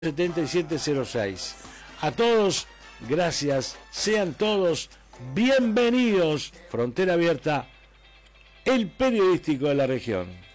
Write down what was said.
7706. A todos, gracias, sean todos bienvenidos. Frontera Abierta, el periodístico de la región.